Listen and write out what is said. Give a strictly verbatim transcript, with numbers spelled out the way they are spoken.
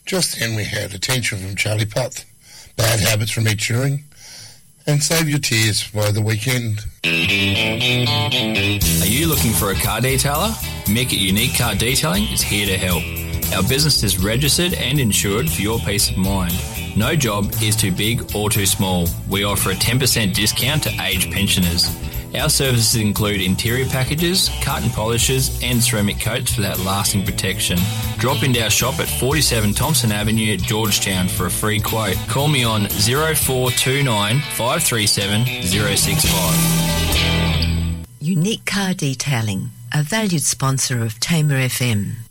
Just then we had attention from Charlie Puth, Bad Habits from Ed Sheeran, and Save Your Tears by The Weekend. Are you looking for a car detailer? Mick at Unique Car Detailing is here to help. Our business is registered and insured for your peace of mind. No job is too big or too small. We offer a ten percent discount to aged pensioners. Our services include interior packages, cut and polishes and ceramic coats for that lasting protection. Drop into our shop at forty-seven Thompson Avenue, Georgetown for a free quote. Call me on zero four two nine, five three seven, zero six five. Unique Car Detailing, a valued sponsor of Tamer F M.